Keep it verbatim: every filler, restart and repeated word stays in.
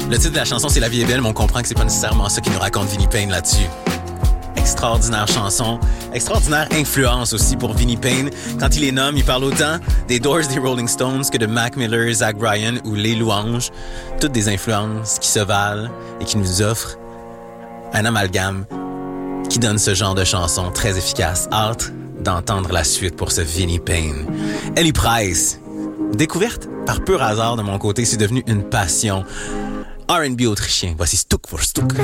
Le titre de la chanson, c'est La vie est belle, mais on comprend que c'est pas nécessairement ça qui nous raconte Vinnie Payne là-dessus. Extraordinaire chanson, extraordinaire influence aussi pour Vinnie Payne. Quand il les nomme, il parle autant des Doors, des Rolling Stones que de Mac Miller, Zach Bryan ou Les Louanges. Toutes des influences qui se valent et qui nous offrent un amalgame qui donne ce genre de chanson très efficace. Hâte d'entendre la suite pour ce Vinnie Payne. Ellie Price, découverte par pur hasard de mon côté, c'est devenu une passion. R and B autrichien, voici Stuck for Stuck.